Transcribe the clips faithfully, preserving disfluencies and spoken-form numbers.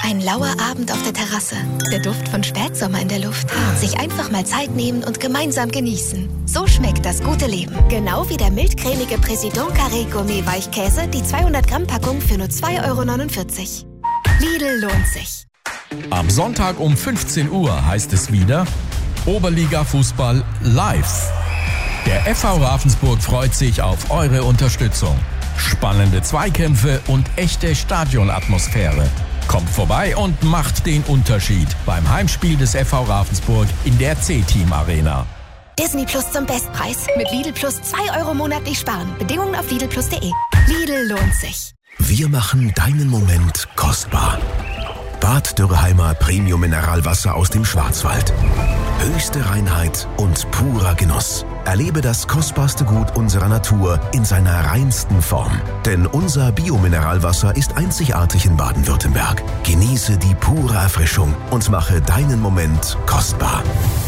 Ein lauer Abend auf der Terrasse, der Duft von Spätsommer in der Luft. Sich einfach mal Zeit nehmen und gemeinsam genießen. So schmeckt das gute Leben. Genau wie der mildcremige Président Carré Gourmet Weichkäse, die zweihundert Gramm Packung für nur zwei Euro neunundvierzig. Lidl lohnt sich. Am Sonntag um fünfzehn Uhr heißt es wieder Oberliga-Fußball live. Der F V Ravensburg freut sich auf eure Unterstützung. Spannende Zweikämpfe und echte Stadionatmosphäre. Kommt vorbei und macht den Unterschied beim Heimspiel des F V Ravensburg in der C-Team Arena. Disney Plus zum Bestpreis. Mit Lidl Plus zwei Euro monatlich sparen. Bedingungen auf lidl plus punkt de. Lidl lohnt sich. Wir machen deinen Moment kostbar. Bad Dürrheimer Premium Mineralwasser aus dem Schwarzwald. Höchste Reinheit und purer Genuss. Erlebe das kostbarste Gut unserer Natur in seiner reinsten Form. Denn unser Biomineralwasser ist einzigartig in Baden-Württemberg. Genieße die pure Erfrischung und mache deinen Moment kostbar.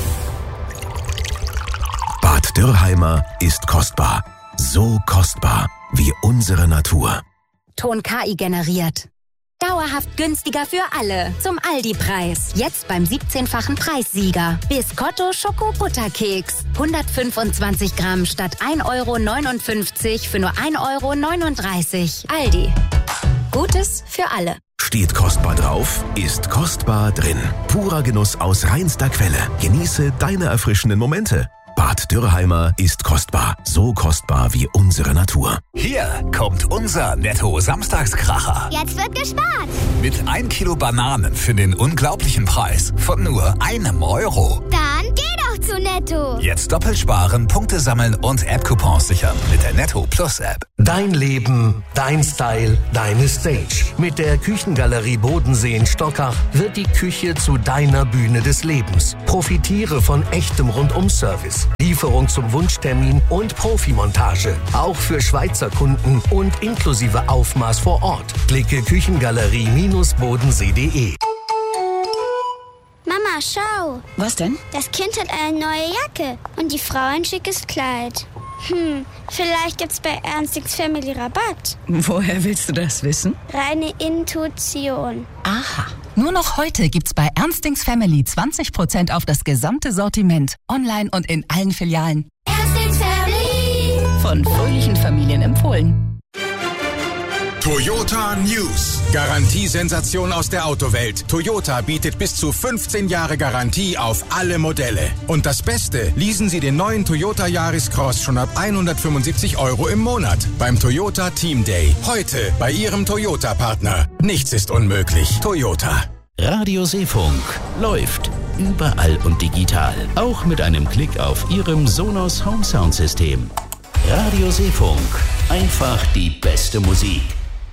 Bad Dürrheimer ist kostbar. So kostbar wie unsere Natur. Ton K I generiert. Dauerhaft günstiger für alle. Zum Aldi-Preis. Jetzt beim siebzehnfachen Preissieger. Biscotto Schoko-Butterkeks. hundertfünfundzwanzig Gramm statt ein Euro neunundfünfzig für nur ein Euro neununddreißig. Aldi. Gutes für alle. Steht kostbar drauf, ist kostbar drin. Purer Genuss aus reinster Quelle. Genieße deine erfrischenden Momente. Bad Dürrheimer ist kostbar. So kostbar wie unsere Natur. Hier kommt unser Netto-Samstagskracher. Jetzt wird gespart. Mit ein Kilo Bananen für den unglaublichen Preis von nur einem Euro. Dann geh doch zu Netto. Jetzt doppelt sparen, Punkte sammeln und App-Coupons sichern mit der Netto Plus App. Dein Leben, dein Style, deine Stage. Mit der Küchengalerie Bodensee in Stockach wird die Küche zu deiner Bühne des Lebens. Profitiere von echtem Rundum-Service, Lieferung zum Wunschtermin und Profimontage. Auch für Schweizer Kunden und inklusive Aufmaß vor Ort. Klicke küchengalerie bodensee punkt de. Mama, schau. Was denn? Das Kind hat eine neue Jacke und die Frau ein schickes Kleid. Hm, vielleicht gibt's bei Ernstings Family Rabatt. Woher willst du das wissen? Reine Intuition. Aha. Nur noch heute gibt's bei Ernstings Family zwanzig Prozent auf das gesamte Sortiment. Online und in allen Filialen. Ernstings Family. Von fröhlichen Familien empfohlen. Toyota News. Garantiesensation aus der Autowelt. Toyota bietet bis zu fünfzehn Jahre Garantie auf alle Modelle. Und das Beste, leasen Sie den neuen Toyota Yaris Cross schon ab hundertfünfundsiebzig Euro im Monat beim Toyota Team Day. Heute bei Ihrem Toyota-Partner. Nichts ist unmöglich. Toyota. Radio Seefunk läuft überall und digital. Auch mit einem Klick auf Ihrem Sonos Home Sound System. Radio Seefunk. Einfach die beste Musik.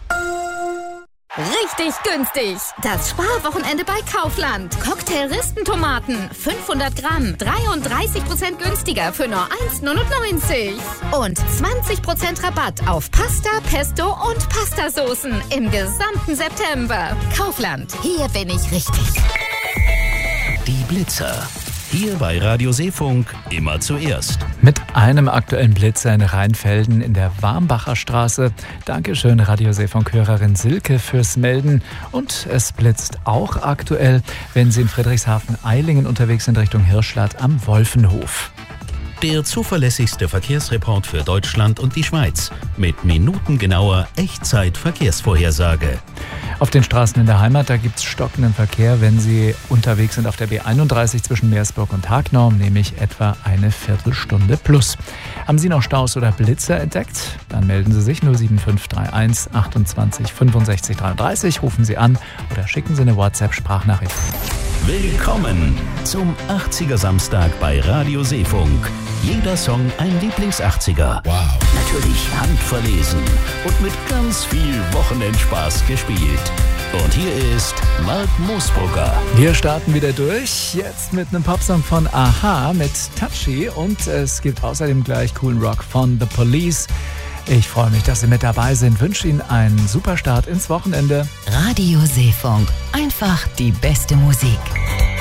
Richtig günstig. Das Sparwochenende bei Kaufland. Cocktail-Ristentomaten, fünfhundert Gramm, dreiunddreißig Prozent günstiger für nur eins neunundneunzig. Und zwanzig Prozent Rabatt auf Pasta, Pesto und Pastasoßen im gesamten September. Kaufland, hier bin ich richtig. Die Blitzer. Hier bei Radio Seefunk immer zuerst. Mit einem aktuellen Blitzer in Rheinfelden in der Warmbacher Straße. Dankeschön, Radio Seefunk-Hörerin Silke, fürs Melden. Und es blitzt auch aktuell, wenn Sie in Friedrichshafen-Eilingen unterwegs sind, Richtung Hirschstadt am Wolfenhof. Der zuverlässigste Verkehrsreport für Deutschland und die Schweiz. Mit minutengenauer Echtzeit-Verkehrsvorhersage. Auf den Straßen in der Heimat, da gibt es stockenden Verkehr, wenn Sie unterwegs sind auf der B einunddreißig zwischen Meersburg und Hagnau, nämlich etwa eine Viertelstunde plus. Haben Sie noch Staus oder Blitzer entdeckt? Dann melden Sie sich null sieben fünf drei eins achtundzwanzig fünfundsechzig dreiunddreißig, rufen Sie an oder schicken Sie eine WhatsApp-Sprachnachricht. Willkommen zum achtziger Samstag bei Radio Seefunk. Jeder Song ein Lieblings-achtziger. Wow. Natürlich handverlesen und mit ganz viel Wochenendspaß gespielt. Und hier ist Mark Moosbrugger. Wir starten wieder durch, jetzt mit einem Popsong von Aha mit Touchy. Und es gibt außerdem gleich coolen Rock von The Police. Ich freue mich, dass Sie mit dabei sind. Wünsche Ihnen einen super Start ins Wochenende. Radio Seefunk. Einfach die beste Musik.